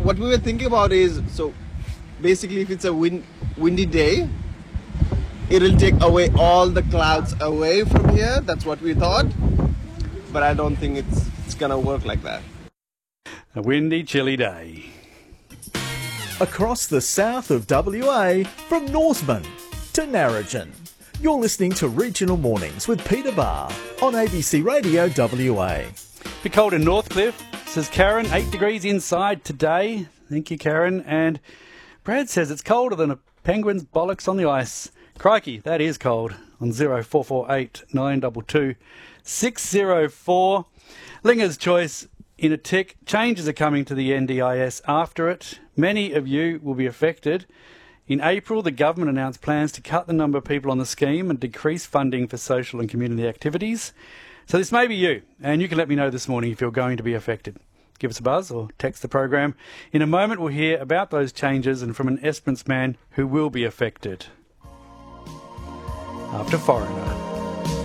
what we were thinking about is, so basically if it's a windy day, it'll take away all the clouds away from here. That's what we thought. But I don't think it's going to work like that. A windy, chilly day. Across the south of WA, from Norseman to Narrogin. You're listening to Regional Mornings with Peter Barr on ABC Radio WA. Be cold in Northcliffe, says Karen. 8 degrees inside today. Thank you, Karen. And Brad says it's colder than a penguin's bollocks on the ice. Crikey, that is cold. On 0448 922 604. Linger's Choice in a tick. Changes are coming to the NDIS after it. Many of you will be affected. In April, the government announced plans to cut the number of people on the scheme and decrease funding for social and community activities. So this may be you, and you can let me know this morning if you're going to be affected. Give us a buzz or text the program. In a moment, we'll hear about those changes and from an Esperance man who will be affected. After Foreigner.